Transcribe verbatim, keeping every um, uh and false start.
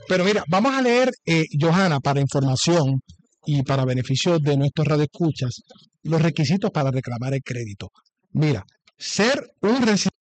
Pero mira, vamos a leer, eh, Johanna, para información y para beneficio de nuestros radioescuchas, los requisitos para reclamar el crédito. Mira, ser un residente